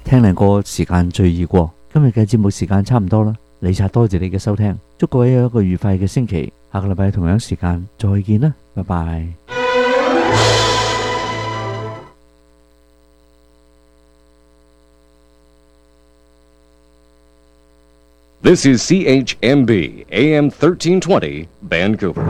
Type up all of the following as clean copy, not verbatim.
聽靚歌時間最易過。今日嘅節目時間差唔多啦，李察多謝你嘅收聽，祝各位有一個愉快嘅星期，下個禮拜同樣時間再見啦，拜拜。 This is CHMB AM 1320 Vancouver。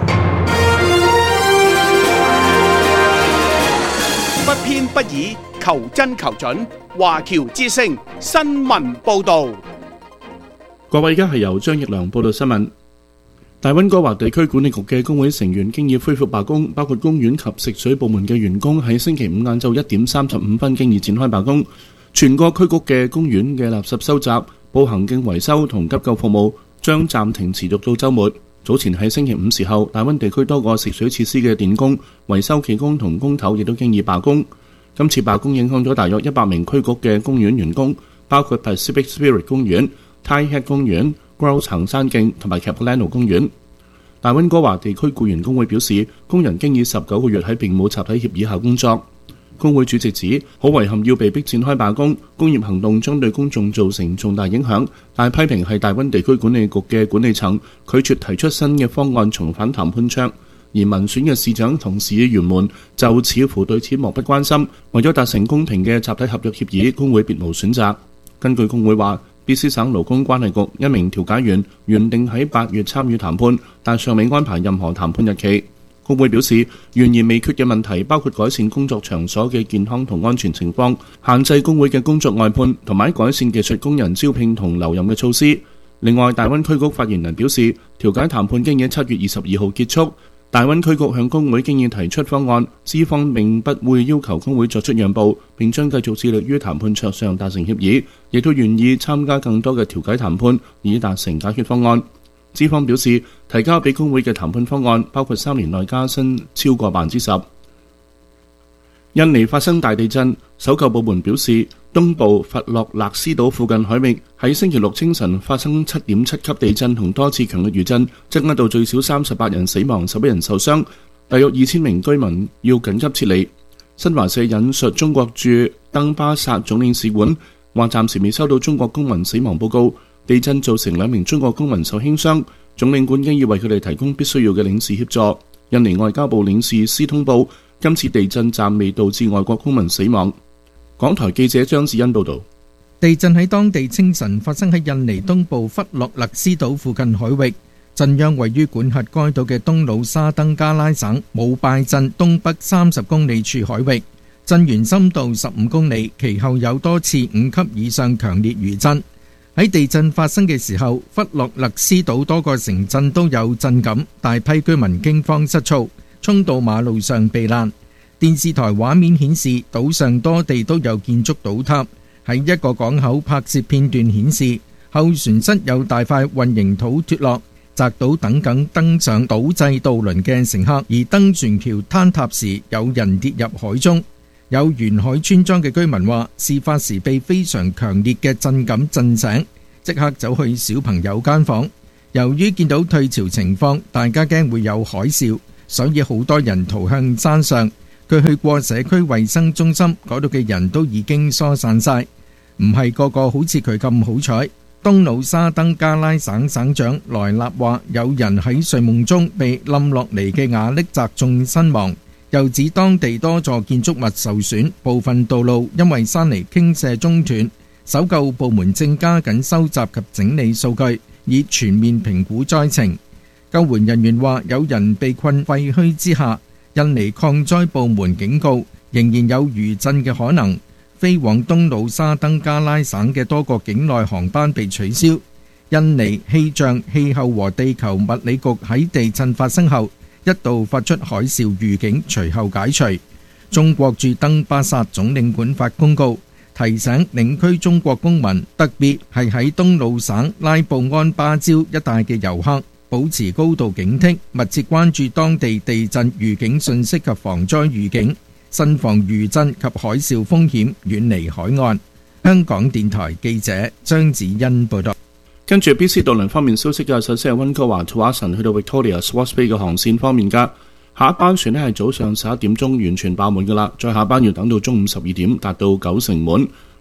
不偏不倚，求真求準。華僑之聲新聞報導。 各位，而家係由張奕良報道新聞。大溫哥華地區管理局嘅工會成員經已恢復罷工，包括公園及食水部門嘅員工喺星期五晏晝1:35經已展開罷工。全個區局嘅公園嘅垃圾收集、步行徑維修同急救服務將暫停持續到週末。早前喺星期五時候，大溫地區多個食水設施嘅電工、維修技工同工頭亦都經已罷工。今次罷工影響咗大約100名區局嘅公園員工，包括 Pacific Spirit 公園、Tie Head 公園、Grouse 行山徑同埋 Capilano 公園。大溫哥華地區僱員工會表示，工人經已19個月喺並冇集體協議下工作。工會主席指，好遺憾要被迫展開罷工，工業行動將對公眾造成重大影響，但批評係大溫地區管理局嘅管理層拒絕提出新嘅方案重返談判桌，而民選嘅市長同市議員們就似乎對此漠不關心。為咗達成公平嘅集體合約協議，工會別無選擇。根據工會話，BC 省勞工關係局一名調解員原定喺8月參與談判，但尚未安排任何談判日期。工會表示，懸而未決嘅問題包括改善工作場所嘅健康同安全情況、限制工會嘅工作外判，同埋改善技術工人招聘同留任嘅措施。另外，大溫區局發言人表示，調解談判經已7月22號結束。大溫區局向工會經已提出方案，資方並不會要求工會作出讓步，並將繼續致力於談判桌上達成協議，亦都願意參加更多嘅調解談判，以達成解決方案。資方表示，提交俾工會嘅談判方案包括3年內加薪超過10%。印尼發生大地震，搜救部門表示，東部佛洛勒斯島附近海域喺星期六清晨發生7.7級地震同多次強烈餘震，增加到最少38人死亡，11人受傷，大約2000名居民要緊急撤離。新華社引述中國駐登巴薩總領事館話，暫時未收到中國公民死亡報告。地震造成2名中國公民受輕傷，總領館經已為佢哋提供必須要嘅領事協助。印尼外交部領事司通報，今次地震暫未導致外國公民死亡。港台記者張子欣報道。 地震喺當地清晨發生喺印尼東部弗洛勒斯島附近海域，震央位於管轄該島嘅東努沙登加拉省姆拜鎮東北30公里處海域，震源深度15公里，其後有多次5級以上強烈餘震。喺地震發生嘅時候，弗洛勒斯島多個城鎮都有震感，大批居民驚慌失措，衝到馬路上避難。電視台畫面顯示，島上多地都有建築倒塌。喺一個港口拍攝片段顯示，後船室有大塊混凝土脫落，砸到等緊登上島際渡輪嘅乘客，而登船橋坍塌時，有人跌入海中。有沿海村莊嘅居民話，事發時被非常強烈嘅震感震醒，即刻走去小朋友間房。由於見到退潮情況，大家驚會有海嘯，所以好多人逃向山上。佢去過社區衛生中心，嗰度嘅人都已經疏散晒，唔係個個好似佢咁好彩。東努沙登加拉省省長萊納話，有人喺睡夢中被冧落嚟嘅瓦礫砸中身亡。又指當地多座建築物受損，部分道路因為山泥傾瀉中斷。搜救部門正加緊收集及整理數據，以全面評估災情。救援人員話，有人被困廢墟之下。印尼抗災部門警告，仍然有餘震嘅可能。飛往東努沙登加拉省嘅多個境內航班被取消。印尼氣象、氣候和地球物理局喺地震發生後一度發出海嘯預警，隨後解除。中國駐登巴薩總領館發公告，提醒領區中國公民，特別係喺東努省拉布安巴礁一帶嘅遊客，保持高度警惕，密切關注當地地震預警信息及防災預警，慎防餘震及海嘯風險，遠離海岸。香港電台記者張子欣報道。 跟住 BC 渡輪方面消息嘅，首先係溫哥華 Tsawwassen 去到 Victoria Swartz Bay 嘅航線方面㗎，下一班船呢係早上11點鐘完全爆滿㗎啦，再下班要等到中午12點達到90%滿。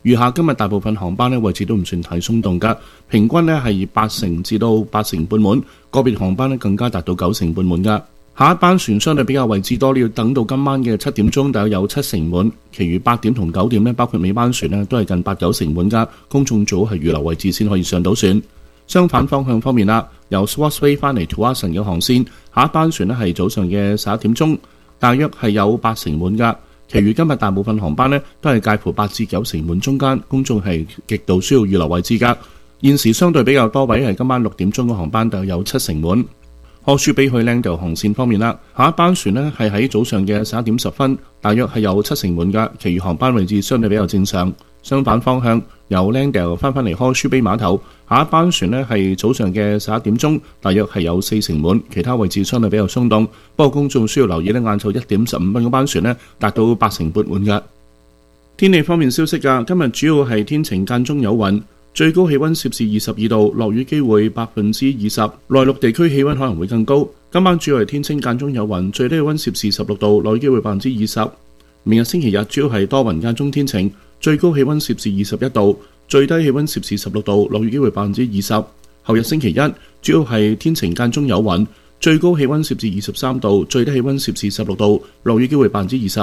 餘下今日大部分航班呢位置都唔算太鬆動㗎，平均呢係80%至到80%半滿，個別航班呢更加達到90%半滿㗎。下一班船相對比較位置多，要等到今晚嘅7點鐘，大約有70%滿，其餘8點同9點呢，包括尾班船呢都係近8-9成滿㗎，公眾組係預留位置先可以上到船。相反方向方面啦，由 Swansea 翻嚟 Tuason 嘅航線，下一班船呢係早上嘅11點鐘，大約係有80%滿㗎。其餘今日大部分航班呢都係介乎8至9成滿中間，公眾係極度需要預留位置㗎。現時相對比較多位係今晚6點鐘嘅航班，大約有7成滿。柯舒比去 Langdale 航線方面啦，下一班船呢係喺早上嘅11點10分，大約係有7成滿㗎，其餘航班位置相對比較正常。相反方向，由 Langdale 翻嚟柯舒比碼頭，下一班船呢係早上嘅11點鐘，大約係有4成滿，其他位置相對比較鬆動。不過公眾需要留意呢，晏晝1點15分嗰班船呢達到8成半滿㗎。天氣方面消息㗎，今日主要係天晴間中有雲。最高氣溫攝氏22度，落雨機會20%，內陸地區氣溫可能會更高。今晚主要係天晴間中有雲，最低氣溫攝氏16度，落雨機會20%。明日星期日主要係多雲間中天晴，最高氣溫攝氏21度，最低氣溫攝氏16度，落雨機會20%。後日星期一主要係天晴間中有雲，最高氣溫攝氏23度，最低氣溫攝氏16度，落雨機會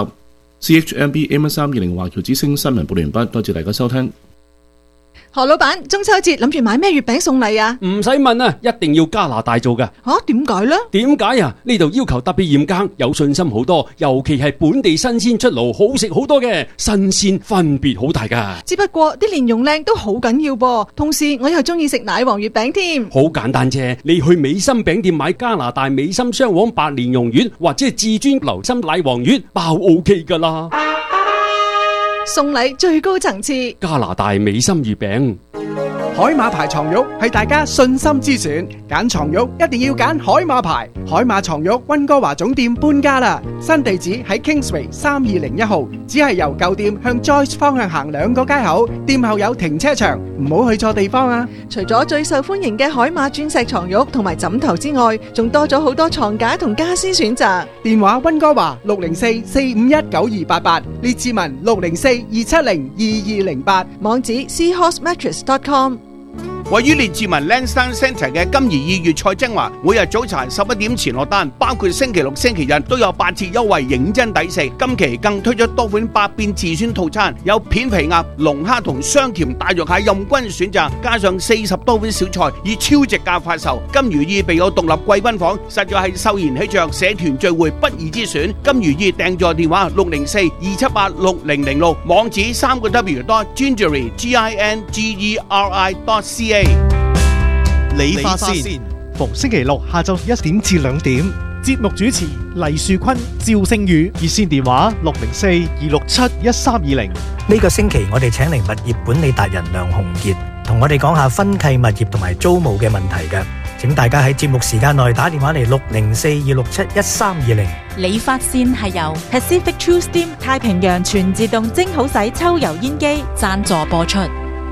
20%。CHMB AM320華僑之聲新聞報完畢，多謝大家收聽。 何老闆，中秋節諗住買咩月餅送禮啊？ 唔使問啊，一定要加拿大做嘅。 點解呢？ 點解啊？呢度要求特別嚴格，有信心好多，尤其係本地新鮮出爐，好食好多嘅，新鮮分別好大噶。 只不過啲蓮蓉靚都好緊要噃，同時我又中意食奶黃月餅添。 好簡單啫，你去美心餅店買加拿大美心雙黃白蓮蓉月，或者係至尊流心奶黃月，包 OK 噶啦。 送禮最高層次， 加拿大美心月餅。 海馬牌床褥係大家信心之選，揀床褥一定要揀海馬牌。海馬床褥溫哥華總店搬家啦，新地址喺 Kingsway 3201號，只係由舊店向 Joyce 方向行2個街口，店後有停車場，唔好去錯地方啊！ 除咗最受歡迎嘅海馬鑽石床褥同埋枕頭之外，仲多咗好多床架同家私選擇。 電話溫哥華604-451-9288，列治文604-270-2208， 網址 seahorsemattress.com。 位於列治文 Lansdowne Centre 嘅金怡意粵菜精華，每日早茶11點前落單，包括星期六、星期日都有8折優惠，認真抵食。今期更推出多款百變自選套餐，有片皮鴨、龍蝦同雙甜大肉蟹任君選擇，加上40多款小菜，以超值價發售。金如意備有獨立貴賓房，實在係秀賢喜鵲社團聚會不二之選。金如意訂座電話604-278-6006，網址3w.gingery.ca。 理髮線，逢星期六下晝1點至2點。節目主持黎樹坤、趙星宇，熱線電話604-267-1320。 呢個星期我哋請嚟物業管理達人梁鴻傑，同我哋講下分契物業同埋租務嘅問題嘅。請大家喺節目時間內打電話嚟604-267-1320。 理髮線係由 Pacific True Steam 太平洋全自動蒸好洗抽油煙機贊助播出。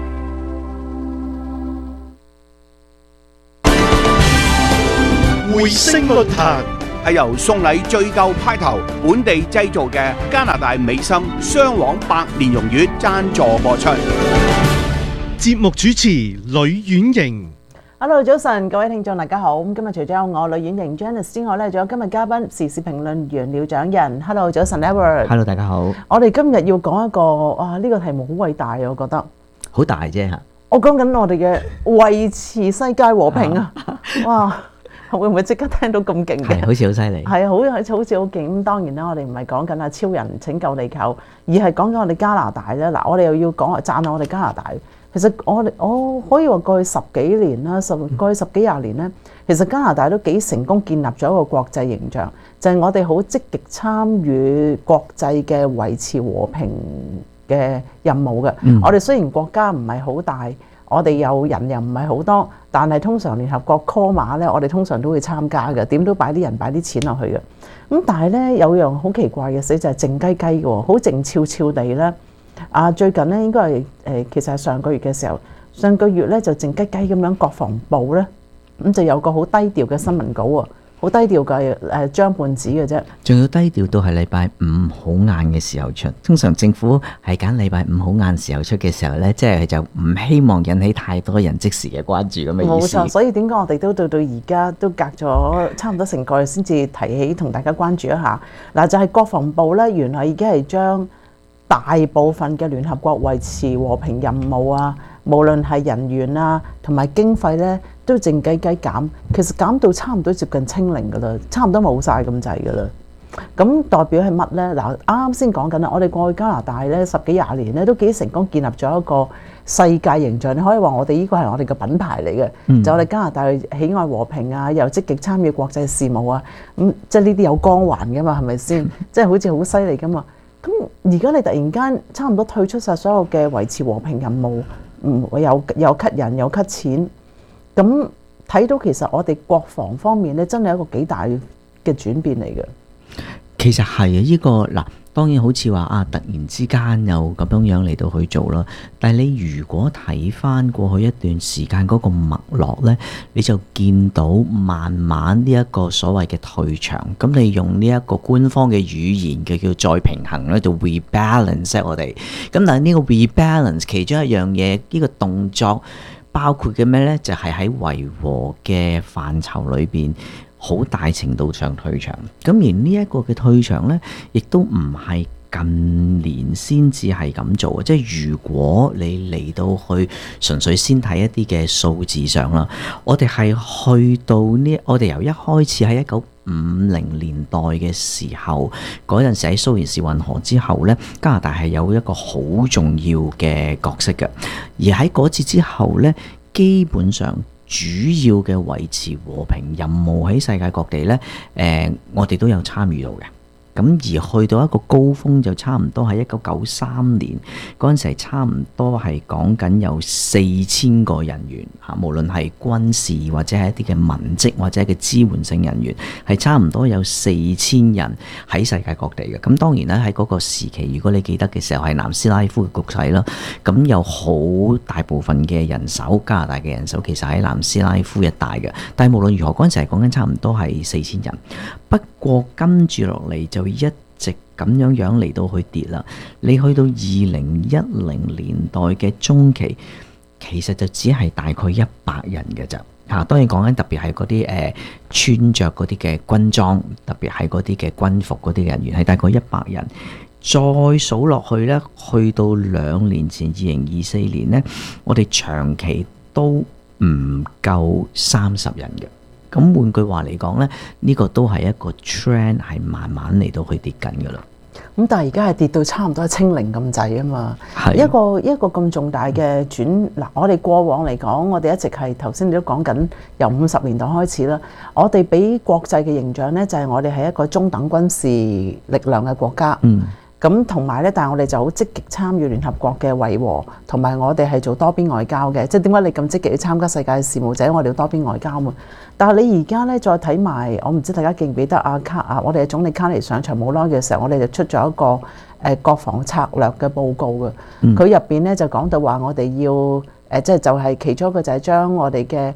回聲論壇係由送禮最夠派頭、本地製造嘅加拿大美心雙黃白蓮蓉月贊助播出。 節目主持呂婉瑩。 Hello， 早晨，各位聽眾大家好。咁今日除咗有我呂婉瑩 Janice 之外咧，仲有今日嘉賓時事評論員廖長仁。Hello， 早晨 Edward。 Hello， 大家好。 我哋今日要講一個呢個題目好偉大啊，我覺得。 好大啫嚇！ 我講緊我哋嘅維持世界和平啊！哇！會唔會即刻聽到咁勁嘅？ 係，好似好犀利。係啊，好似好勁。咁當然啦，我哋唔係講緊超人拯救地球，而係講緊我哋加拿大咧。嗱，我哋又要講讚下我哋加拿大。其實我可以話過去10幾年啦，過去10幾20年咧，其實加拿大都幾成功建立咗一個國際形象，就係我哋好積極參與國際嘅維持和平嘅任務嘅。我哋雖然國家唔係好大。我哋有人又唔係好多，但係通常聯合國 call 碼咧，我哋通常都會參加嘅，點都擺啲人擺啲錢落去嘅。咁但係咧有樣好奇怪嘅事就係靜雞雞嘅，好靜悄悄地咧。最近咧應該係其實係上個月嘅時候，上個月咧就靜雞雞咁樣國防部咧咁就有個好低調嘅新聞稿喎， 好低調嘅張半紙嘅啫。 仲要低調到係禮拜五好晏嘅時候出。通常政府係揀禮拜五好晏時候出嘅時候呢，即係就唔希望引起太多人即時嘅關注咁嘅意思。 冇錯，所以點解我哋都到而家都隔咗差唔多成個月先至提起同大家關注一下。嗱，就係國防部呢，原來已經係將大部分嘅聯合國維持和平任務啊，無論係人員啊同埋經費呢，都靜雞雞減，其實減到差唔多接近清零噶啦，差唔多冇晒咁滯噶啦。咁代表係乜呢？嗱，啱先講緊啦，我哋過去加拿大呢10幾20年呢，都幾成功建立咗一個世界形象。你可以話我哋呢個係我哋嘅品牌嚟嘅，就我哋加拿大喜愛和平啊，又積極參與國際事務啊，咁即係呢啲有光環噶嘛，係咪先？即係好似好犀利噶嘛。咁而家你突然間差唔多退出晒所有嘅維持和平任務，有 cut 人，有 cut 錢，咁睇到其實我哋國防方面咧，真係一個幾大嘅轉變嚟嘅。 其實係啊，呢個嗱，當然好似話啊，突然之間又咁樣嚟到去做啦。但係你如果睇翻過去一段時間嗰個脈絡呢，你就見到慢慢呢一個所謂嘅退場。咁你用呢一個官方嘅語言嘅叫再平衡咧，就 rebalance 我哋。咁但係呢個 rebalance 其中一樣嘢，呢個動作包括嘅咩呢？就係喺維和嘅範疇裏邊，好大程度上退場，咁而呢一個嘅退場呢，亦都唔係近年先至係咁做。即係如果你嚟到去純粹先睇一啲嘅數字上啦，我哋係去到呢，我哋由一開始喺1950年代嘅時候，嗰陣時喺蘇伊士運河之後呢，加拿大係有一個好重要嘅角色嘅，而喺嗰次之後呢，基本上主要嘅維持和平任務喺世界各地呢，我哋都有參與到嘅。咁而去到一個高峰就差唔多喺1993年嗰陣時，係差唔多係講緊有4000個人員嚇，無論係軍事或者係一啲嘅文職或者係嘅支援性人員，係差唔多有4000人喺世界各地嘅。咁當然啦，喺嗰個時期，如果你記得嘅時候係南斯拉夫嘅局勢啦，咁有好大部分嘅人手，加拿大嘅人手其實喺南斯拉夫一帶嘅。但係無論如何，嗰陣時係講緊差唔多係4000人。不過跟住落嚟就一直咁樣嚟到去跌啦。你去到2010年代嘅中期，其實就只係大概100人嘅咋嚇。當然講緊特別係嗰啲穿着嗰啲嘅軍裝，特別係嗰啲嘅軍服嗰啲人員係大概100人。再數落去呢，去到2年前2024年呢，我哋長期都唔夠30人嘅。咁換句話嚟講呢，呢個都係一個 trend， 係慢慢嚟到去跌緊噶啦。 咁但係而家係跌到差唔多清零咁滯啊嘛。一個咁重大嘅轉嗱，我哋過往嚟講，我哋一直係頭先你都講緊，由50年代開始啦。我哋俾國際嘅形象呢，就係我哋係一個中等軍事力量嘅國家。咁同埋咧，但係我哋就好積極參與聯合國嘅維和，同埋我哋係做多邊外交嘅。即係點解你咁積極去參加世界事務？就係我哋要多邊外交嘛。但係你而家咧再睇埋，我唔知大家記唔記得我哋嘅總理卡尼上場冇耐嘅時候，我哋就出咗一個國防策略嘅報告嘅。佢入邊咧就講到話，我哋要即係就係其中一個就係將我哋嘅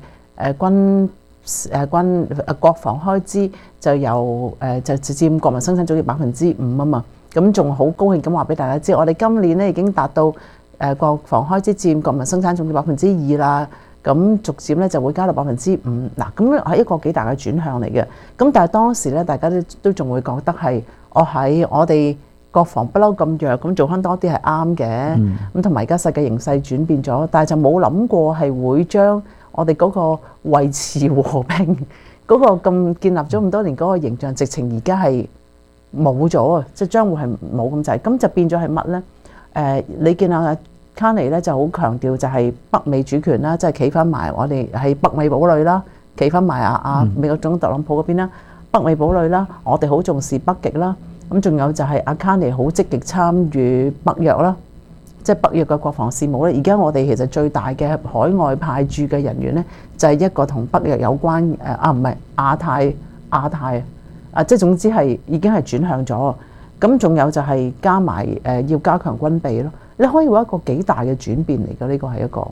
國防開支就由就佔國民生產總值5%啊嘛。咁仲好高興咁話俾大家知，我哋今年咧已經達到國防開支佔國民生產總值2%啦。咁逐漸咧就會加到5%。嗱，咁係一個幾大嘅轉向嚟嘅。咁但係當時咧，大家都仲會覺得係我哋國防不嬲咁弱，咁做翻多啲係啱嘅。咁同埋而家世界形勢轉變咗，但係就冇諗過係會將我哋嗰個維持和平嗰個咁建立咗咁多年嗰個形象，直情而家係冇咗啊！即係將會係冇咁滯，咁就變咗係乜呢？你見阿卡尼咧就好強調就係北美主權啦，即係企翻埋我哋係北美堡壘啦，企翻埋美國總統特朗普嗰邊啦，北美堡壘啦，我哋好重視北極啦。咁仲有就係阿卡尼好積極參與北約啦，即係北約嘅國防事務咧。而家我哋其實最大嘅海外派駐嘅人員咧，就係一個同北約有關唔係亞太。即係總之係已經係轉向咗，咁仲有就係加埋要加強軍備咯。你可以話一個幾大嘅轉變嚟嘅，呢個係一個。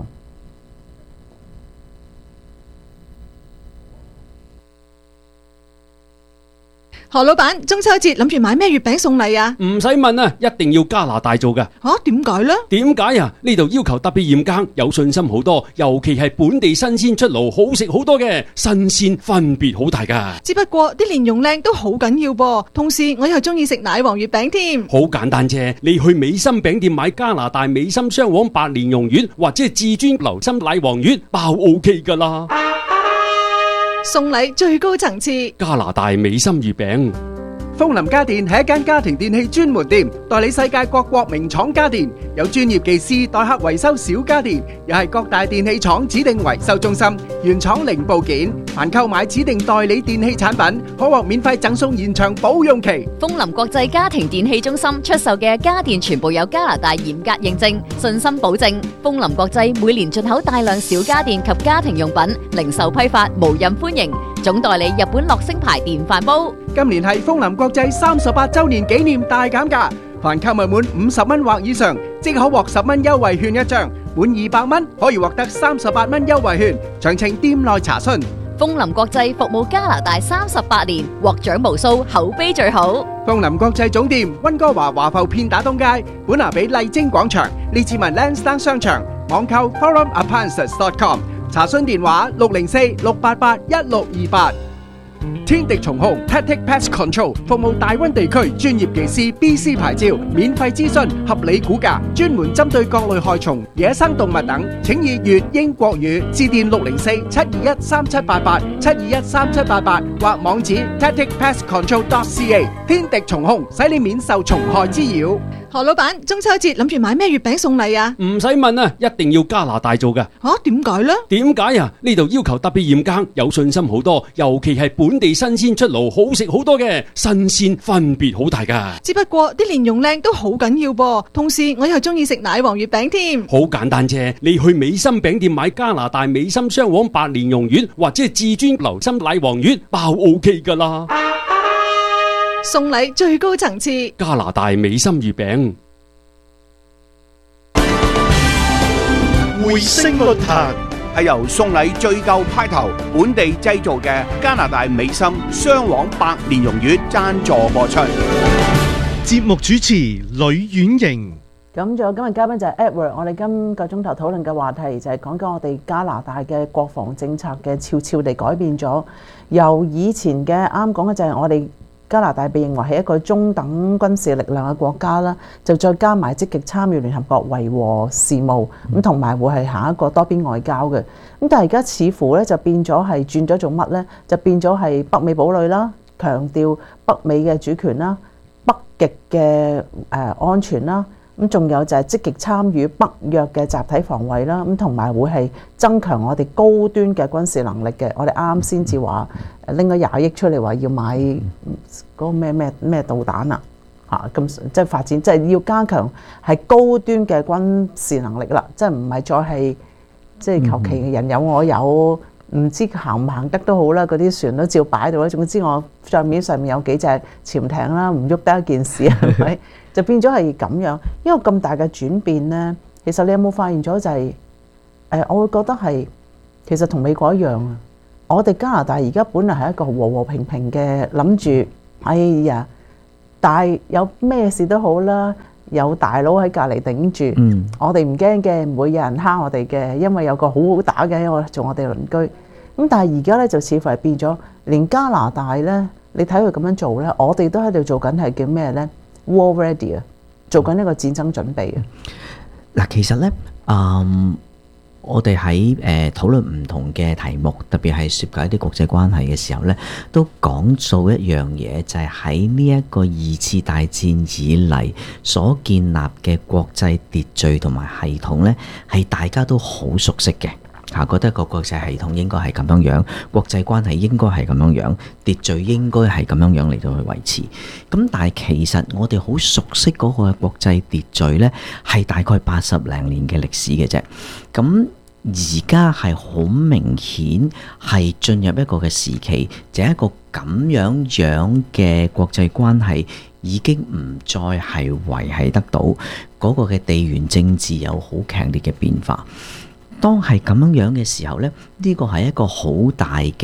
何老闆，中秋節諗住買咩月餅送禮啊？ 唔使問啊，一定要加拿大做嘅。 點解呢？ 點解啊？呢度要求特別嚴格，有信心好多，尤其係本地新鮮出爐，好食好多嘅，新鮮分別好大噶。 只不過啲蓮蓉靚都好緊要噃，同時我又中意食奶黃月餅添。 好簡單啫，你去美心餅店買加拿大美心雙黃白蓮蓉月或者係至尊流心奶黃月，包 OK 噶啦。 送禮最高層次， 加拿大美心月餅。 風林家電係一間家庭電器專門店，代理世界各國名廠家電，有專業技師代客維修小家電，又係各大電器廠指定維修中心，原廠零部件。凡購買指定代理電器產品，可獲免費贈送延長保用期。 風林國際家庭電器中心出售嘅家電全部有加拿大嚴格認證，信心保證。風林國際每年進口大量小家電及家庭用品，零售批發無任歡迎。總代理日本樂聲牌電飯煲。 今年係風林國際38周年紀念大減價，凡購物滿50蚊或以上，即可獲10蚊優惠券一張；滿200蚊可以獲得38蚊優惠券。詳情店內查詢。 風林國際服務加拿大38年，獲獎無數，口碑最好。 風林國際總店溫哥華華埠片打東街，本拿比麗晶廣場，列治文 Lansdowne 商場，網購 forumappliances.com， 查詢電話604-688-1628。天敵蟲控 Tactic Pest Control 服務大溫地區專業技師 BC 牌照，免費諮詢，合理估價，專門針對各類害蟲、野生動物等，請以粵英國語致電604-721-3788 721-3788或網址 tacticpestcontrol.ca。 天敵蟲控使你免受蟲害滋擾。 何老闆，中秋節諗住買咩月餅送禮啊？ 唔使問啊，一定要加拿大做嘅。 點解呢？ 點解啊？呢度要求特別嚴格，有信心好多，尤其係本地新鮮出爐，好食好多嘅，新鮮分別好大噶。 只不過啲蓮蓉靚都好緊要噃，同時我又中意食奶黃月餅添。 好簡單啫，你去美心餅店買加拿大美心雙黃白蓮蓉月或者係至尊流心奶黃月，包 OK 噶啦。 送禮最高層次， 加拿大美心月餅。 回聲論壇係由送禮最夠派頭、本地製造嘅加拿大美心雙黃白蓮蓉月贊助播出。 節目主持呂婉瑩。 咁仲有今日嘉賓就係 Edward， 我哋今個鐘頭討論嘅話題就係講緊我哋加拿大嘅國防政策嘅悄悄地改變咗，由以前嘅啱講嘅就係我哋加拿大被認為係一個中等軍事力量嘅國家啦，就再加埋積極參與聯合國維和事務，咁同埋會係行一個多邊外交嘅。咁但係而家似乎咧就變咗係轉咗做乜咧？就變咗係北美堡壘啦，強調北美嘅主權啦、北極嘅安全啦。咁仲有就係積極參與北約嘅集體防衛啦，咁同埋會係增強我哋高端嘅軍事能力嘅。我哋啱先至話拎咗20億出嚟話要買嗰個咩導彈啊嚇，咁即係發展，即係要加強係高端嘅軍事能力啦，即係唔係再係即係求其人有我有，唔知行唔行得都好啦，嗰啲船都照擺到啦。總之我帳面上面有幾隻潛艇啦，唔喐得一件事係咪？就變咗係咁樣，因為咁大嘅轉變呢，其實你有冇發現咗就係我會覺得係其實同美國一樣啊。我哋加拿大而家本來係一個和和平平嘅，諗住哎呀，但係有咩事都好啦，有大佬喺隔離頂住，我哋唔驚嘅，唔會有人蝦我哋嘅，因為有個好好打嘅，因為做我哋鄰居。咁但係而家呢，就似乎係變咗，連加拿大呢，你睇佢咁樣做呢，我哋都喺度做緊係叫咩呢？War ready 啊，做緊一個戰爭準備啊！ 嗱，其實咧，我哋喺討論唔同嘅題目，特別係涉及一啲國際關係嘅時候咧，都講到一樣嘢，就係喺呢一個二次大戰以嚟所建立嘅國際秩序同埋系統咧，係大家都好熟悉嘅。覺得個國際系統應該係咁樣樣，國際關係應該係咁樣樣，秩序應該係咁樣樣嚟到去維持。咁但係其實我哋好熟悉嗰個國際秩序呢，係大概80零年嘅歷史嘅啫。咁而家係好明顯係進入一個嘅時期，就係一個咁樣嘅國際關係已經唔再係維繫得到，嗰個嘅地緣政治有好強烈嘅變化。當係咁樣嘅時候呢，呢個係一個好大嘅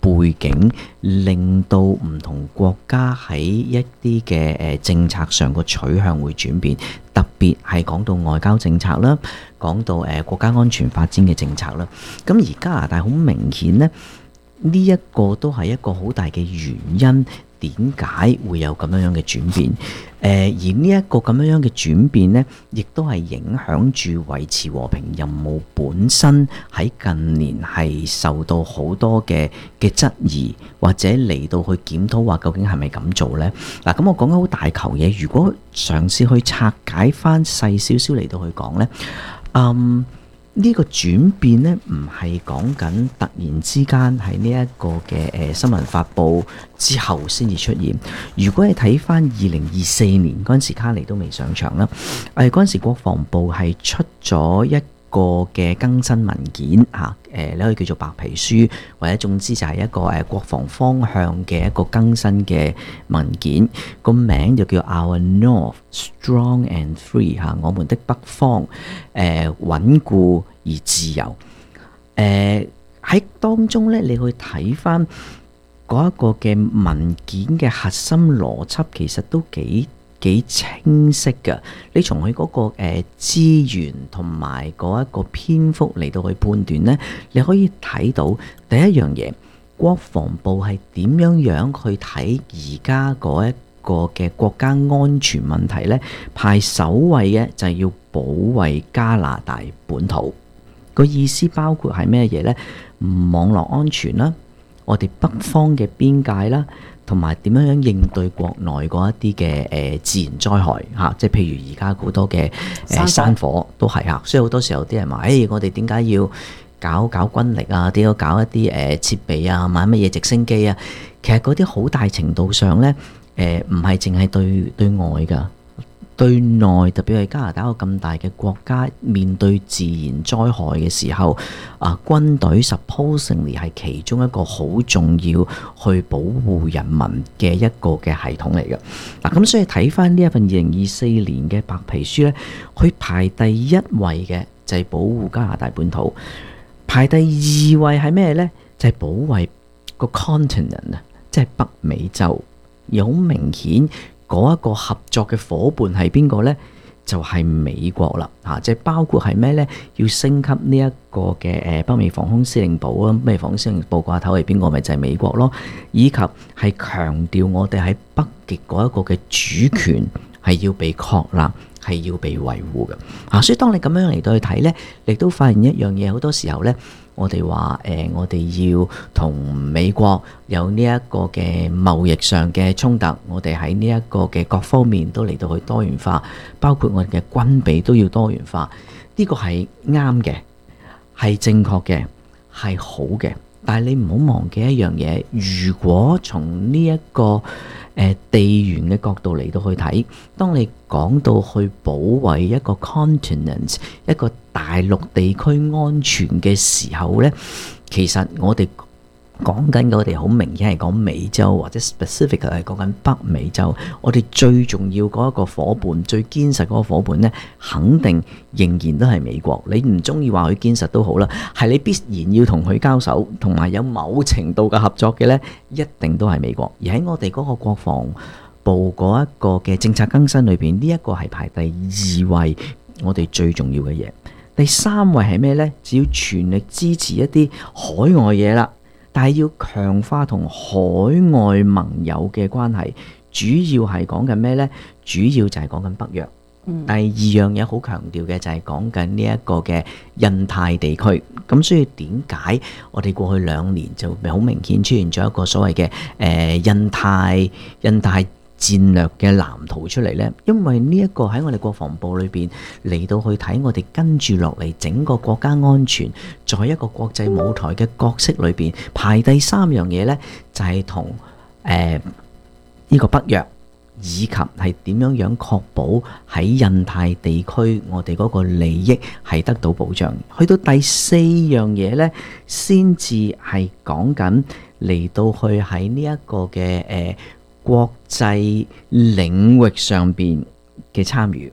背景，令到唔同國家喺一啲嘅政策上個取向會轉變，特別係講到外交政策啦，講到國家安全發展嘅政策啦。咁而加拿大好明顯呢，呢一個都係一個好大嘅原因，點解會有咁樣嘅轉變？而呢一個咁樣嘅轉變呢，亦都係影響住維持和平任務本身喺近年係受到好多嘅質疑，或者嚟到去檢討話究竟係咪咁做呢？嗱，咁我講緊好大球嘢，如果嘗試去拆解翻細少少嚟到去講呢，呢個轉變呢，唔係講緊突然之間喺呢一個嘅新聞發布之後先至出現。如果你睇翻2024年嗰陣時，卡尼都未上場啦。嗰陣時國防部係出咗一個嘅更新文件嚇，你可以叫做白皮書，或者總之就係一個國防方向嘅一個更新嘅文件，個名就叫 Our North Strong and Free 嚇，我們的北方穩固而自由。喺當中咧，你去睇翻嗰一個嘅文件嘅核心邏輯，其實都幾清晰㗎。你從佢嗰個資源同埋嗰一個篇幅嚟到去判斷呢，你可以睇到第一樣嘢，國防部係點樣去睇而家嗰一個嘅國家安全問題呢？排首位嘅就係要保衛加拿大本土。個意思包括係咩嘢呢？網絡安全啦，我哋北方嘅邊界啦，同埋點樣應對國內嗰一啲嘅自然災害嚇，即係譬如而家好多嘅山火都係嚇，所以好多時候啲人話：我哋點解要搞軍力啊？點解搞一啲設備啊？買乜嘢直升機啊？其實嗰啲好大程度上呢，唔係淨係對外㗎。對內特別係加拿大一個咁大嘅國家，面對自然災害嘅時候，軍隊 supposedly 係其中一個好重要去保護人民嘅一個嘅系統嚟嘅。咁所以睇翻呢一份2024年嘅白皮書呢，佢排第一位嘅就係保護加拿大本土，排第二位係咩呢？就係保衛個 continent 啊，即係北美洲。而好明顯，嗰一個合作嘅伙伴係邊個呢？就係美國啦，即係包括係咩呢？要升級呢一個嘅北美防空司令部啊，北美防空司令部掛頭係邊個？咪就係美國咯，以及係強調我哋喺北極嗰一個嘅主權係要被確立，係要被維護嘅。所以當你咁樣嚟到去睇呢，你都發現一樣嘢，好多時候呢，我哋話我哋要同美國有呢一個嘅貿易上嘅衝突，我哋喺呢一個嘅各方面都嚟到去多元化，包括我哋嘅軍備都要多元化。呢個係啱嘅，係正確嘅，係好嘅。但係你唔好忘記一樣嘢，如果從呢一個地緣嘅角度嚟到去睇，當你講到去保衛一個 continent 一個大陸地區安全嘅時候呢，其實我哋講緊嘅，我哋好明顯係講美洲，或者 specific 係講緊北美洲。我哋最重要嗰一個伙伴，最堅實嗰個伙伴呢，肯定仍然都係美國。你唔中意話佢堅實都好啦，係你必然要同佢交手，同埋有某程度嘅合作嘅呢，一定都係美國。而喺我哋嗰個國防部嗰一個嘅政策更新裏邊，呢一個係排第2位，我哋最重要嘅嘢。第3位係咩呢？只要全力支持一啲海外嘢啦。但係要強化同海外盟友嘅關係，主要係講緊咩呢？主要就係講緊北約。第二樣嘢好強調嘅就係講緊呢一個嘅印太地區。咁所以點解我哋過去2年就好明顯出現咗一個所謂嘅印太戰略嘅藍圖出嚟呢？因為呢一個喺我哋國防部裏邊嚟到去睇，我哋跟住落嚟整個國家安全，在一個國際舞台嘅角色裏邊，排第3樣嘢呢，就係同呢個北約，以及係點樣確保喺印太地區我哋嗰個利益係得到保障。去到第4樣嘢呢，先至係講緊嚟到去喺呢一個嘅國際領域上邊嘅參與。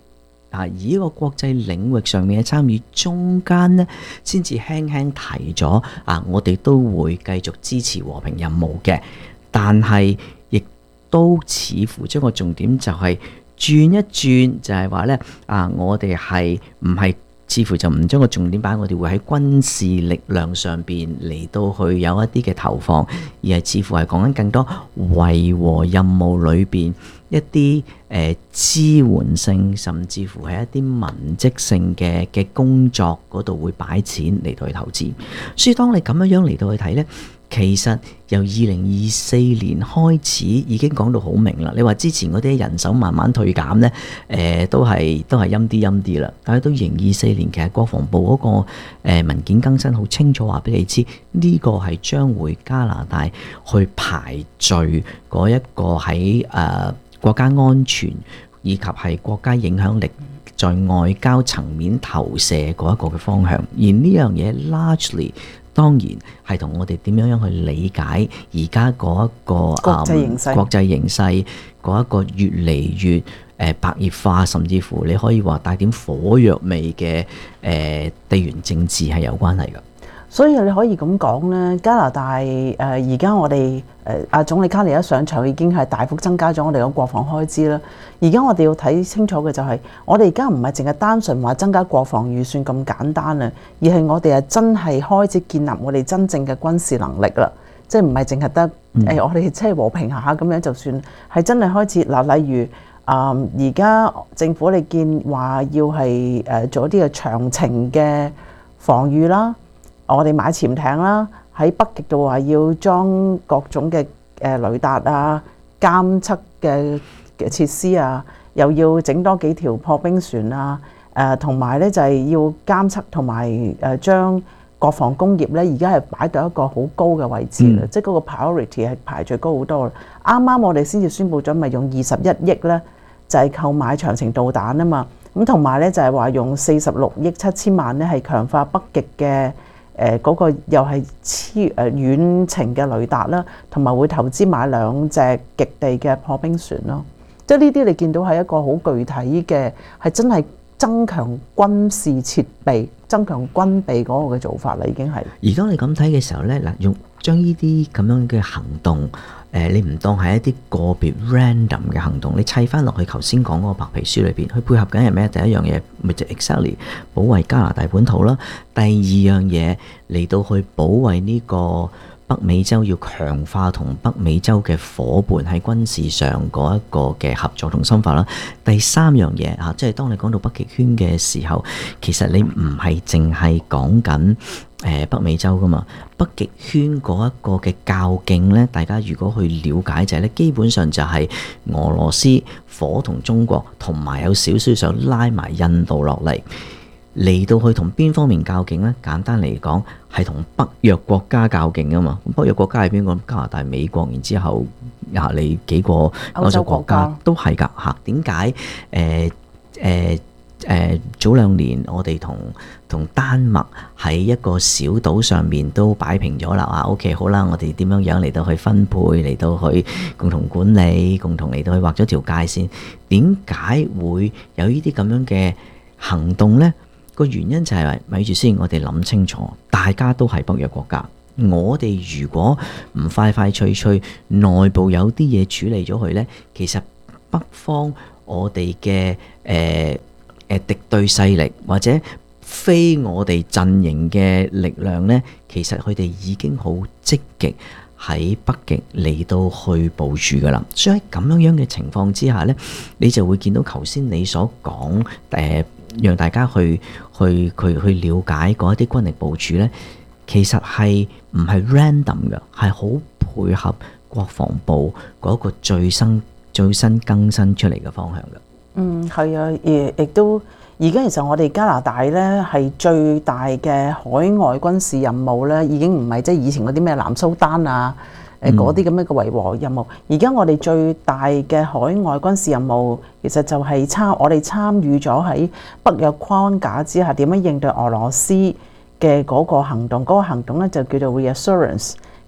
而呢個國際領域上面嘅參與中間呢，先至輕輕提咗我哋都會繼續支持和平任務嘅，但係亦都似乎將個重點就係轉一轉，就係話呢我哋係唔係似乎就唔將個重點擺，我哋會喺軍事力量上邊嚟到去有一啲嘅投放，而係似乎係講緊更多維和任務裏邊一啲支援性，甚至乎係一啲文職性嘅工作嗰度會擺錢嚟到去投資。所以當你咁樣嚟到去睇呢，其實由2024年開始已經講到好明啦。你話之前嗰啲人手慢慢退減呢，都係陰啲啦。但係到2024年，其實國防部嗰個文件更新好清楚話俾你知，呢個係將會加拿大去排序嗰一個喺國家安全以及係國家影響力在外交層面投射嗰一個嘅方向。而呢樣嘢 largely 當然係同我哋點樣去理解而家嗰一個國際形勢嗰一個越嚟越白熱化，甚至乎你可以話帶點火藥味嘅地緣政治係有關係㗎。 所以你可以咁講咧，加拿大而家我哋總理卡尼一上場已經係大幅增加咗我哋嘅國防開支啦。而家我哋要睇清楚嘅就係，我哋而家唔係淨係單純話增加國防預算咁簡單啊，而係我哋係真係開始建立我哋真正嘅軍事能力啦。即係唔係淨係得我哋即係和平下咁樣就算，係真係開始嗱，例如而家政府你見話要係做一啲嘅長程嘅防禦啦。我哋買潛艇啦，喺北極度話要裝各種嘅雷達啊、監測嘅設施啊，又要整多幾條破冰船啊，同埋咧就係要監測同埋將國防工業咧，而家係擺到一個好高嘅位置啦，即係嗰個 priority 係排最高好多啦。啱啱我哋先至宣布咗，咪用21億咧，就係購買長程導彈啊嘛，咁同埋咧就係話用46億7千萬咧係強化北極嘅。嗰個又係遠程嘅雷達啦，同埋會投資買2隻極地嘅破冰船咯。即係呢啲你見到係一個好具體嘅，係真係增強軍事設備、增強軍備嗰個嘅做法啦，已經係。 而當你咁睇嘅時候呢，嗱，用將呢啲咁樣嘅行動，你唔當係一啲個別 random 嘅行動，你砌翻落去頭先講嗰個白皮書裏邊，佢配合緊係咩？第一樣嘢咪就 exactly 保衛加拿大本土啦。第二樣嘢嚟到去保衛呢個北美洲，要強化同北美洲嘅夥伴喺軍事上嗰一個嘅合作同深化啦。第三樣嘢嚇，即係當你講到北極圈嘅時候，其實你唔係淨係講緊北美洲噶嘛。北極圈嗰一個嘅較勁呢，大家如果去了解就係咧，基本上就係俄羅斯伙同中國，同埋有少少想拉埋印度落嚟到去同邊方面較勁呢？簡單嚟講係同北約國家較勁啊嘛。北約國家係邊個？加拿大、美國，然之後你幾個歐洲國家都係㗎嚇。點解早2年我哋同丹麥喺一個小島上面都擺平咗啦。OK 好啦，我哋點樣嚟到去分配，嚟到去共同管理，共同嚟到去畫咗條界線。點解會有呢啲咁樣嘅行動呢？個原因就係話，咪住先，我哋諗清楚，大家都係北約國家。我哋如果唔快脆內部有啲嘢處理咗佢呢，其實北方我哋嘅敵對勢力或者非我哋陣營嘅力量呢，其實佢哋已經好積極喺北極嚟到去部署噶啦。所以喺咁樣嘅情況之下呢，你就會見到頭先你所講讓大家去了解嗰一啲軍力部署呢，其實係唔係 random 嘅，係好配合國防部嗰個最新更新出嚟嘅方向嘅。 係啊，亦都而家其實我哋加拿大呢係最大嘅海外軍事任務呢，已經唔係即係以前嗰啲咩南蘇丹啊嗰啲咁樣嘅維和任務。而家我哋最大嘅海外軍事任務，其實就係我哋參與咗喺北約框架之下點樣應對俄羅斯嘅嗰個行動。嗰個行動呢就叫做 reassurance。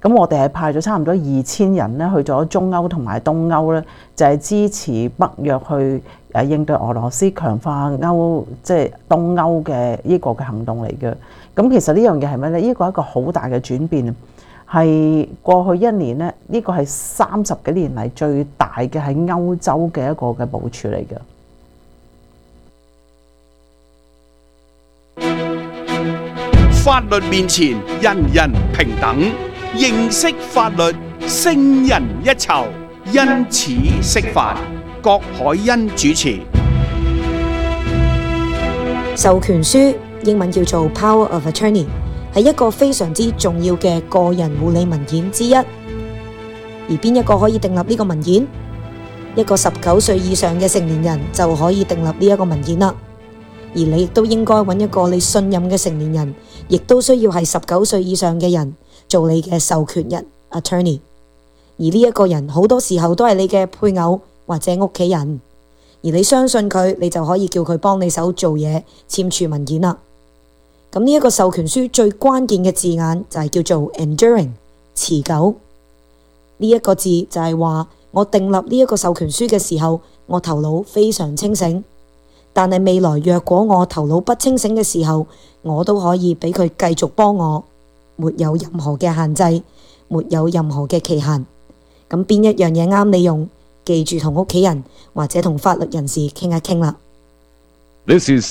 咁我哋係派咗差唔多2000人咧去咗中歐同埋東歐咧，就係支持北約去應對俄羅斯強化即係東歐嘅呢個嘅行動嚟嘅。咁其實呢樣嘢係咩咧？呢個係一個好大嘅轉變，係過去1年咧，呢個係30幾年嚟最大嘅喺歐洲嘅一個嘅部署嚟嘅。 法律面前人人平等，認識法律勝人一籌，因此釋法。郭海欣主持。 授權書英文叫做 Power of Attorney， 係一個非常之重要嘅個人護理文件之一。而邊一個可以訂立呢個文件？一個19歲以上嘅成年人就可以訂立呢一個文件啦。而你亦都應該揾一個你信任嘅成年人，亦都需要係19歲以上嘅人做你嘅授權人 attorney。而呢一個人好多時候都係你嘅配偶或者屋企人，而你相信佢，你就可以叫佢幫你手做嘢，簽署文件啦。咁呢一個授權書最關鍵嘅字眼就係叫做 enduring， 持久。呢一個字就係話我訂立呢一個授權書嘅時候，我頭腦非常清醒。但係未來若果我頭腦不清醒嘅時候，我都可以俾佢繼續幫我，沒有任何嘅限制，沒有任何嘅期限。咁邊一樣嘢啱你用，記住同屋企人或者同法律人士傾一傾啦。 This is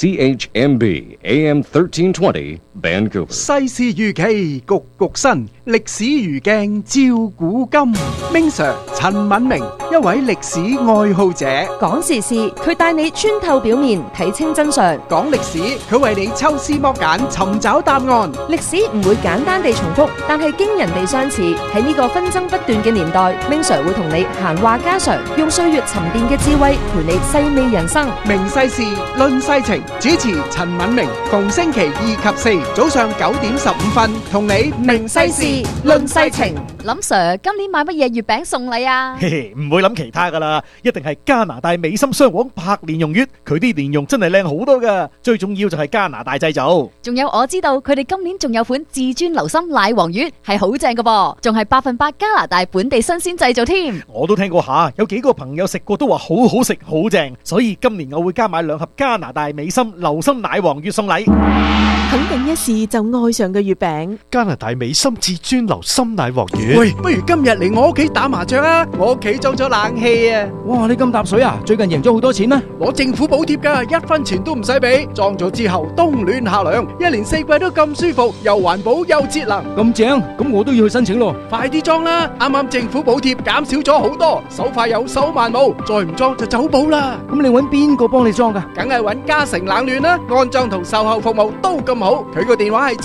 CHMB AM 1320 Vancouver. 世事如棋，局局新，歷史如鏡照古今。Ming Sir 陳敏明，一位歷史愛好者， 講時事，佢帶你穿透表面，睇清真相； 講歷史，佢為你抽絲剝繭，尋找答案。 歷史唔會簡單地重複，但係驚人地相似。喺呢個紛爭不斷嘅年代，Ming Sir會同你閒話家常，用歲月沉澱嘅智慧陪你細味人生， 明世事論世情。主持陳敏明，逢星期2及4早上9點15分，同你明世事論世情。 林 Sir 今年買乜嘢月餅送禮啊？ 嘿嘿，唔會諗其他噶啦，一定係加拿大美心雙黃柏蓮蓉月，佢啲蓮蓉真係靚好多噶，最重要就係加拿大製造。 仲有我知道佢哋今年仲有款至尊流心奶黃月，係好正噶噃，仲係100%加拿大本地新鮮製造添。 我都聽過下，有幾個朋友食過都話好好食，好正，所以今年我會加買2盒加拿大美心流心奶黃月送禮。 肯定一試就愛上嘅月餅， 加拿大美心至尊流心奶黃月。 喂，不如今日嚟我屋企打麻將啊！我屋企裝咗冷氣啊！ 哇，你咁搭水啊？最近贏咗好多錢咩？ 攞政府補貼噶，1分錢都唔使俾。裝咗之後冬暖夏涼，1年4季都咁舒服，又環保又節能。 咁正，咁我都要去申請咯。 快啲裝啦！啱啱政府補貼減少咗好多，手快有手慢冇，再唔裝就走寶啦。 咁你揾邊個幫你裝噶？ 梗係揾嘉誠冷暖啦，安裝同售後服務都咁好。佢個電話係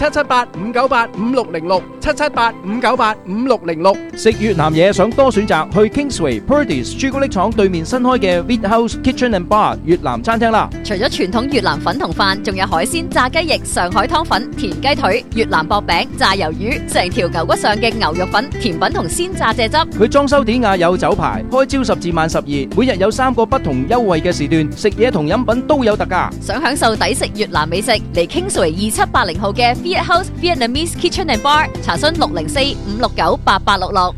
778-598-5606 778-598-5606。 食越南嘢想多選擇，去 Kingsway Purdey's 朱古力廠對面新開嘅 Wheat House Kitchen and Bar 越南餐廳啦。 除咗傳統越南粉同飯，仲有海鮮、炸雞翼、上海湯粉、田雞腿、越南薄餅、炸魷魚，成條牛骨上嘅牛肉粉、甜品同鮮炸蔗汁。 佢裝修典雅有酒牌，開朝10至晚12，每日有3個不同優惠嘅時段，食嘢同飲品都有特價。 想享受抵食越南美食，嚟 Kingsway 2780號嘅 Wheat House Vietnamese Kitchen and Bar， 查詢604-569-8866。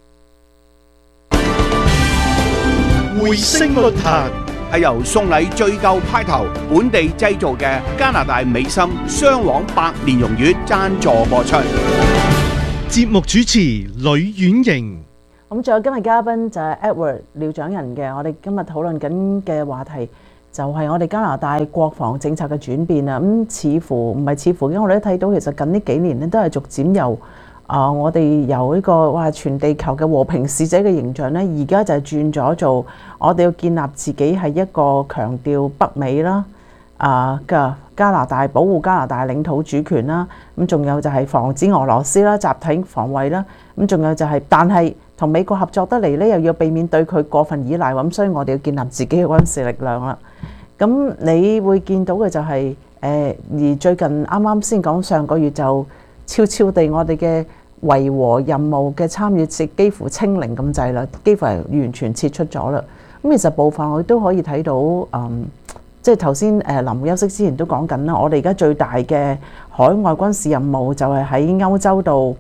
回聲論壇係由送禮最夠派頭、本地製造嘅加拿大美心雙黃白蓮蓉月贊助播出。 節目主持呂婉瑩。 咁仲有今日嘉賓就係 Edward 廖長仁嘅，我哋今日討論緊嘅話題就係我哋加拿大國防政策嘅轉變啊！似乎唔係似乎，因為我哋都睇到其實近呢幾年咧都係逐漸由我哋由呢個全地球嘅和平使者嘅形象咧，而家就係轉咗做我哋要建立自己係一個強調北美啦嘅加拿大保護加拿大領土主權啦，咁仲有就係防止俄羅斯啦集體防衛啦，咁仲有就係但係同美國合作得嚟咧，又要避免對佢過分依賴，咁所以我哋要建立自己嘅軍事力量啦。咁你會見到嘅就係而最近啱啱先講上個月就悄悄地我哋嘅維和任務嘅參與值幾乎清零咁滯啦，幾乎係完全撤出咗啦。咁其實部分我哋都可以睇到，即係頭先臨休息之前都講緊啦，我哋而家最大嘅海外軍事任務就係喺歐洲度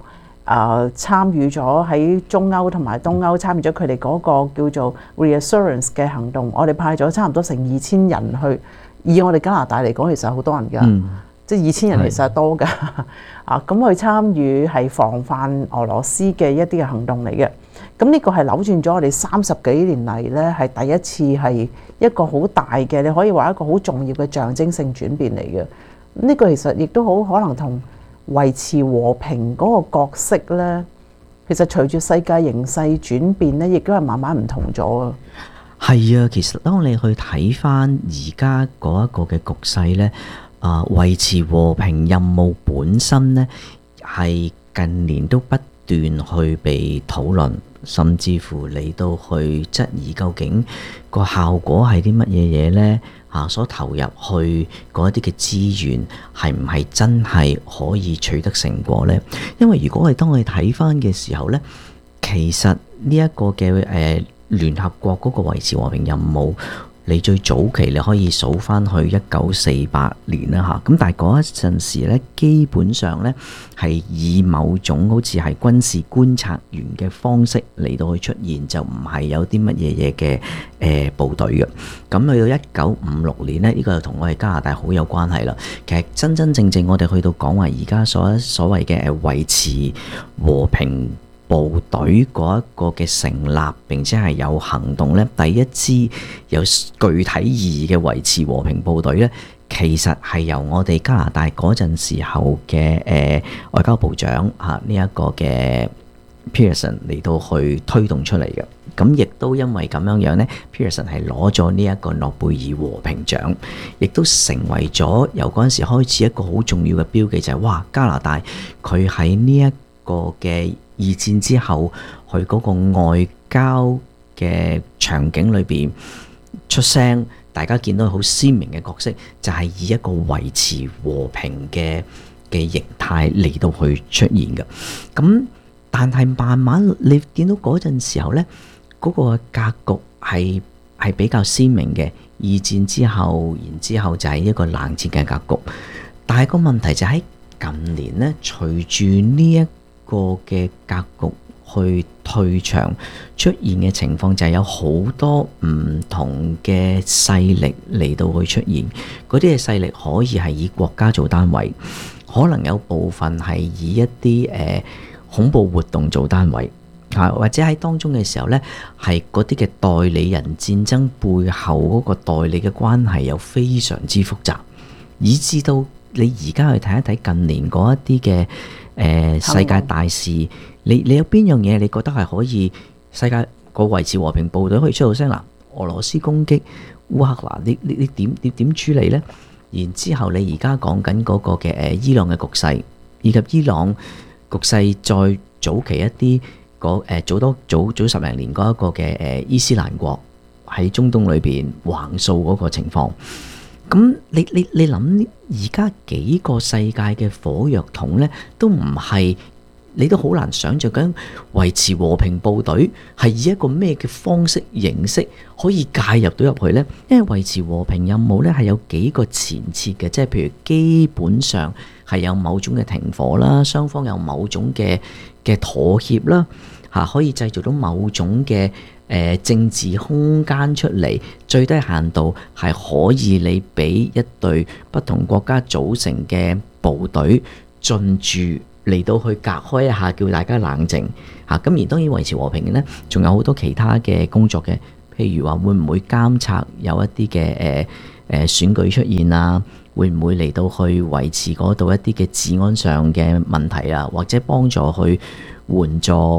參與咗喺中歐同埋東歐參與咗佢哋嗰個叫做 reassurance 嘅行動，我哋派咗差唔多成2000人去。以我哋加拿大嚟講，其實好多人㗎，即係2000人其實係多㗎。咁去參與係防範俄羅斯嘅一啲嘅行動嚟嘅。咁呢個係扭轉咗我哋30幾年嚟呢，係第一次係一個好大嘅，你可以話一個好重要嘅象徵性轉變嚟嘅。呢個其實亦都好可能同維持和平嗰個角色呢，其實隨住世界形勢轉變呢，亦都係慢慢唔同咗啊。 係啊，其實當你去睇翻而家嗰一個嘅局勢呢，維持和平任務本身呢，係近年都不斷去被討論，甚至乎嚟到去質疑究竟個效果係啲乜嘢嘢呢？所投入去嗰一啲嘅資源係唔係真係可以取得成果呢？因為如果當我哋睇翻嘅時候呢，其實呢一個嘅聯合國嗰個維持和平任務，你最早期你可以數翻去1948年啦嚇，咁但係嗰一陣時咧，基本上咧係以某種好似係軍事觀察員嘅方式嚟到去出現，就唔係有啲乜嘢嘢嘅部隊嘅。咁去到1956年咧，呢個就同我哋加拿大好有關係啦。其實真真正正我哋去到講話而家所謂嘅維持和平部隊嗰一個嘅成立並且係有行動呢，第一支有具體意義嘅維持和平部隊呢，其實係由我哋加拿大嗰陣時候嘅外交部長呢一個嘅 Pearson 嚟到去推動出嚟嘅。咁亦都因為咁樣樣呢， Pearson 係攞咗呢一個諾貝爾和平獎，亦都成為咗由嗰陣時開始一個好重要嘅標記，就係哇，加拿大佢喺呢一個嘅二戰之後，佢嗰個外交嘅場景裏邊出聲，大家見到好鮮明嘅角色，就係以一個維持和平嘅形態嚟到去出現嘅。咁但係慢慢你見到嗰陣時候呢，嗰個格局係比較鮮明嘅。二戰之後，然之後就係一個冷戰嘅格局。但係個問題就喺近年呢，隨住呢一個嘅格局去退場出現嘅情況，就係有好多唔同嘅勢力嚟到去出現。嗰啲嘅勢力可以係以國家做單位，可能有部分係以一啲恐怖活動做單位，或者喺當中嘅時候呢，係嗰啲嘅代理人戰爭背後嗰個代理嘅關係又非常之複雜，以至到你而家去睇一睇近年嗰一啲嘅世界大事，你有邊樣嘢你覺得係可以世界個維持和平部隊可以出到聲？嗱，俄羅斯攻擊烏克蘭，你點處理呢？然之後你而家講緊嗰個嘅伊朗嘅局勢，以及伊朗局勢再早期一啲早10零年嗰一個嘅伊斯蘭國喺中東裏邊橫掃嗰個情況。咁你諗而家幾個世界嘅火藥桶呢，都唔係，你都好難想像緊維持和平部隊係以一個咩嘅方式形式可以介入到入去呢？因為維持和平任務呢係有幾個前設嘅，即係譬如基本上係有某種嘅停火啦，雙方有某種嘅妥協啦，可以製造到某種嘅政治空間出嚟，最低限度係可以你俾一隊不同國家組成嘅部隊進駐嚟到去隔開一下，叫大家冷靜嚇。咁而當然維持和平嘅呢，仲有好多其他嘅工作嘅，譬如話會唔會監察有一啲嘅選舉出現啊？會唔會嚟到去維持嗰度一啲嘅治安上嘅問題啊？或者幫助去援助